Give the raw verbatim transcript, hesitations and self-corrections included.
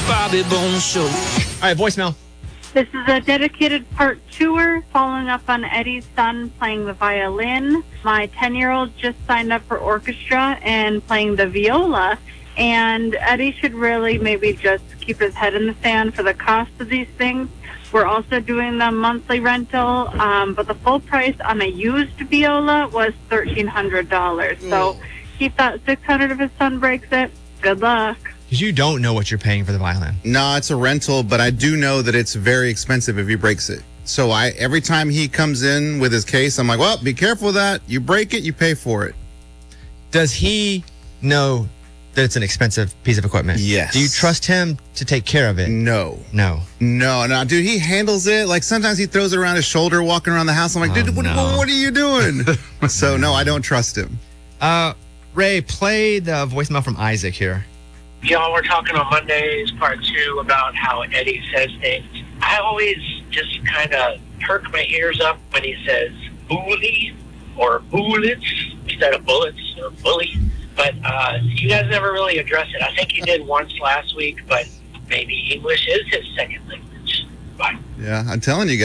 Bobby Bones Show. All right, voicemail. This is a dedicated part tour following up on Eddie's son playing the violin. My ten-year-old just signed up for orchestra and playing the viola. And Eddie should really maybe just keep his head in the sand for the cost of these things. We're also doing the monthly rental, um, but the full price on a used viola was thirteen hundred dollars. So keep that six hundred dollars if his son breaks it. Good luck. Because you don't know what you're paying for the violin. No, it's a rental, but I do know that it's very expensive if he breaks it. So I every time he comes in with his case, I'm like, well, be careful of that. You break it, you pay for it. Does he know that it's an expensive piece of equipment? Yes. Do you trust him to take care of it? No. No. No, no, dude, he handles it. Like sometimes he throws it around his shoulder walking around the house. I'm like, Oh, dude, what, no. what are you doing? So, no, I don't trust him. Uh, Ray, play the voicemail from Isaac here. Y'all were talking on Monday's part two about how Eddie says things. I always just kind of perk my ears up when he says bully or bullets instead of bullets or bully. But uh, you guys never really address it. I think you did once last week, but maybe English is his second language. Bye. Yeah, I'm telling you guys.